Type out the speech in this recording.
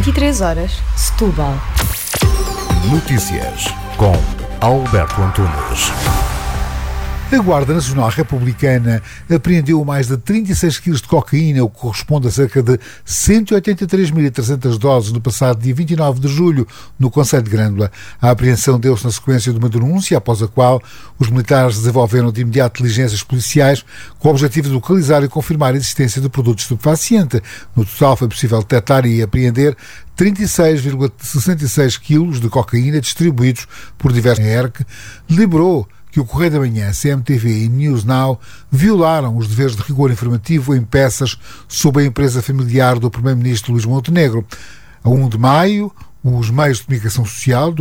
23 horas, Setúbal. Notícias com Alberto Antunes. A Guarda Nacional Republicana apreendeu mais de 36 kg de cocaína, o que corresponde a cerca de 183.300 doses no passado dia 29 de julho, no concelho de Grândola. A apreensão deu-se na sequência de uma denúncia, após a qual os militares desenvolveram de imediato diligências policiais com o objetivo de localizar e confirmar a existência de produtos estupefacientes. No total foi possível detectar e apreender 36,66 kg de cocaína distribuídos por diversos. A ERC deliberou que o Correio da Manhã, CMTV e News Now violaram os deveres de rigor informativo em peças sobre a empresa familiar do Primeiro-Ministro Luís Montenegro. A 1 de maio, os meios de comunicação social